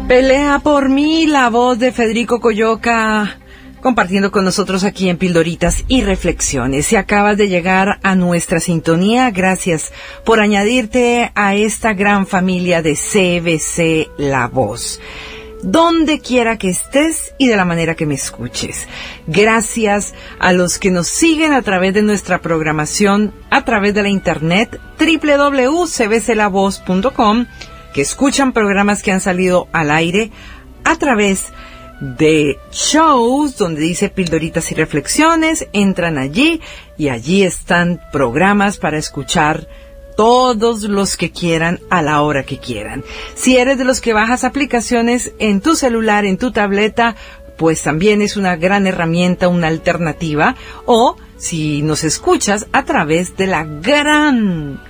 Pelea por mí, la voz de Federico Coyoca, compartiendo con nosotros aquí en Pildoritas y Reflexiones. Si acabas de llegar a nuestra sintonía, gracias por añadirte a esta gran familia de CBC La Voz. Donde quiera que estés y de la manera que me escuches. Gracias a los que nos siguen a través de nuestra programación, a través de la internet, www.cbclavoz.com, que escuchan programas que han salido al aire a través de shows donde dice Pildoritas y Reflexiones, entran allí y allí están programas para escuchar todos los que quieran a la hora que quieran. Si eres de los que bajas aplicaciones en tu celular, en tu tableta, pues también es una gran herramienta, una alternativa, o si nos escuchas a través de la gran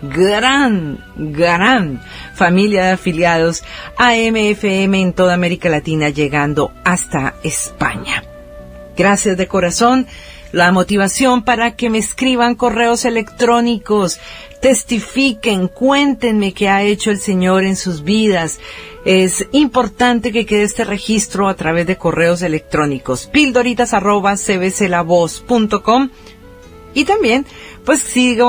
familia de afiliados AM/FM en toda América Latina, llegando hasta España. Gracias de corazón. La motivación para que me escriban correos electrónicos, testifiquen, cuéntenme qué ha hecho el Señor en sus vidas. Es importante que quede este registro a través de correos electrónicos, pildoritas@cbclavoz.com, y también, pues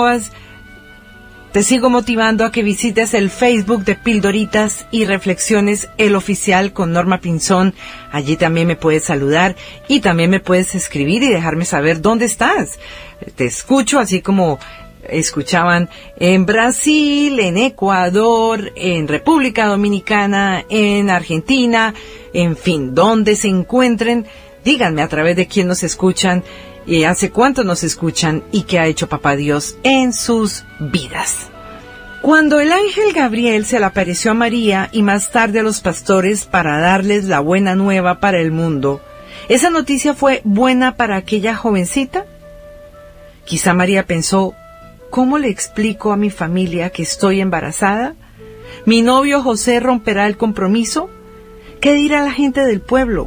te sigo motivando a que visites el Facebook de Pildoritas y Reflexiones, el oficial, con Norma Pinzón. Allí también me puedes saludar y también me puedes escribir y dejarme saber dónde estás. Te escucho, así como escuchaban en Brasil, en Ecuador, en República Dominicana, en Argentina, en fin, donde se encuentren. Díganme a través de quién nos escuchan y hace cuánto nos escuchan y qué ha hecho Papá Dios en sus vidas. Cuando el ángel Gabriel se le apareció a María y más tarde a los pastores para darles la buena nueva para el mundo, ¿esa noticia fue buena para aquella jovencita? Quizá María pensó: ¿cómo le explico a mi familia que estoy embarazada? ¿Mi novio José romperá el compromiso? ¿Qué dirá la gente del pueblo?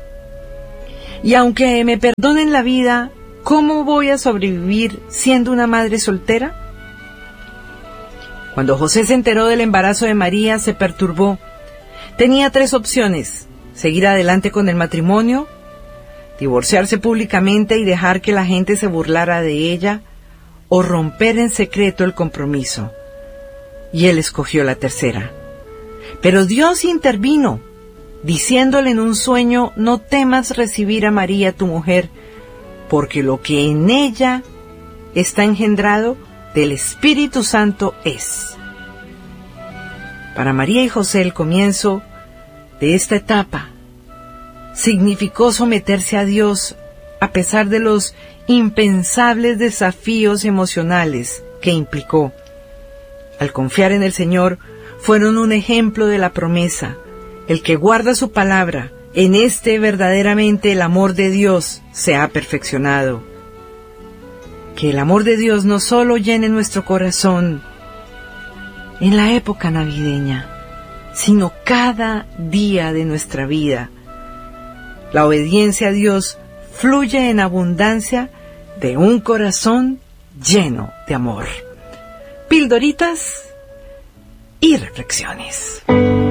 Y aunque me perdonen la vida, ¿cómo voy a sobrevivir siendo una madre soltera? Cuando José se enteró del embarazo de María, se perturbó. Tenía 3 opciones: seguir adelante con el matrimonio, divorciarse públicamente y dejar que la gente se burlara de ella, o romper en secreto el compromiso. Y él escogió la tercera. Pero Dios intervino, diciéndole en un sueño: no temas recibir a María tu mujer, porque lo que en ella está engendrado del Espíritu Santo es. Para María y José, el comienzo de esta etapa significó someterse a Dios a pesar de los impensables desafíos emocionales que implicó. Al confiar en el Señor, fueron un ejemplo de la promesa: el que guarda su palabra, en este verdaderamente el amor de Dios se ha perfeccionado. Que el amor de Dios no solo llene nuestro corazón en la época navideña, sino cada día de nuestra vida. La obediencia a Dios fluye en abundancia de un corazón lleno de amor. Pildoritas y Reflexiones.